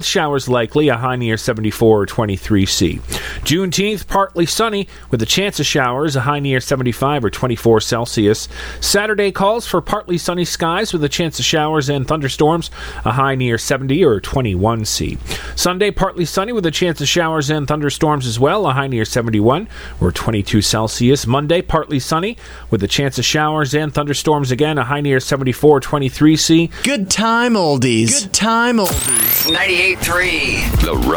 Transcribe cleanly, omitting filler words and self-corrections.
showers likely, a high near 74 or 23 C. Juneteenth, partly sunny with a chance of showers, a high near 75 or 24 Celsius. Saturday calls for partly sunny skies with a chance of showers and thunderstorms, a high near 70 or 21 C. Sunday, partly sunny with a chance of showers and thunderstorms as well, a high near 71 or 22 Celsius. Monday, partly sunny with a chance of showers and thunderstorms again, a high near 74, 23 C. Good time oldies. Good time oldies. 98.3. The